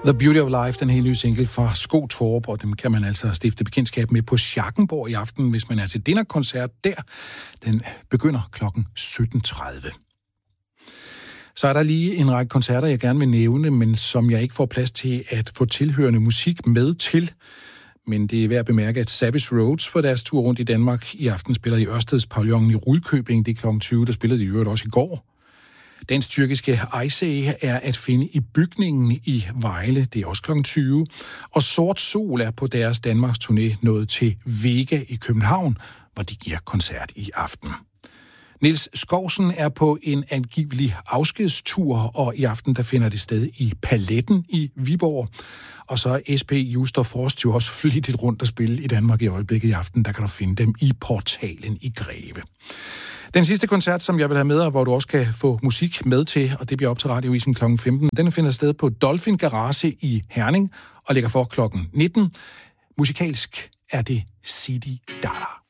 The Beauty of Life, den hele nye single fra Sko Torp, og dem kan man altså stifte bekendtskab med på Schackenborg i aften, hvis man er til dinnerkoncert der. Den begynder kl. 17.30. Så er der lige en række koncerter, jeg gerne vil nævne, men som jeg ikke får plads til at få tilhørende musik med til. Men det er værd at bemærke, at Savage Rhodes på deres tur rundt i Danmark i aften spiller i Ørsteds Pavillonen i Rudkøbing. Det er kl. 20, der spillede de i øvrigt også i går. Dansk tyrkiske Ayse er at finde i bygningen i Vejle, det er også kl. 20. Og Sort Sol er på deres Danmarks turné nået til Vega i København, hvor de giver koncert i aften. Niels Skovsen er på en angivelig afskedstur, og i aften der finder det sted i Paletten i Viborg. Og så er SP Just & Frost jo også flittigt rundt at spille i Danmark i øjeblikket i aften. Der kan du finde dem i Portalen i Greve. Den sidste koncert, som jeg vil have med, og hvor du også kan få musik med til, og det bliver op til Radioavisen kl. 15, den finder sted på Dolphin Garage i Herning og ligger for kl. 19. Musikalsk er det Sidi Dada.